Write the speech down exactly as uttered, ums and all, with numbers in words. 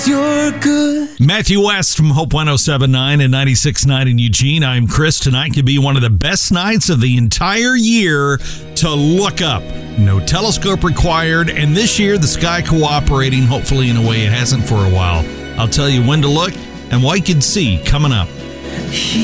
You're good. Matthew West from Hope one oh seven point nine and ninety-six point nine in Eugene. I'm Chris. Tonight could be one of the best nights of the entire year to look up. No telescope required, and this year the sky cooperating, hopefully in a way it hasn't for a while. I'll tell you when to look and what you can see coming up.